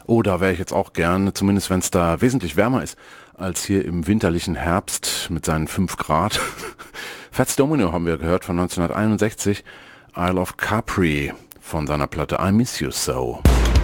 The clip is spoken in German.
Oh, da wäre ich jetzt auch gern, zumindest wenn es da wesentlich wärmer ist als hier im winterlichen Herbst mit seinen 5 Grad. Fats Domino haben wir gehört von 1961, Isle of Capri von seiner Platte I Miss You So.